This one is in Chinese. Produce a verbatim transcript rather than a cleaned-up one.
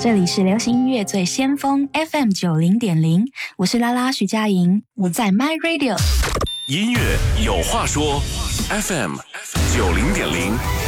这里是流行音乐最先锋 F M 九零点零，我是拉拉徐佳莹，我在 My Radio。 音乐有话说 ，F M 九零点零。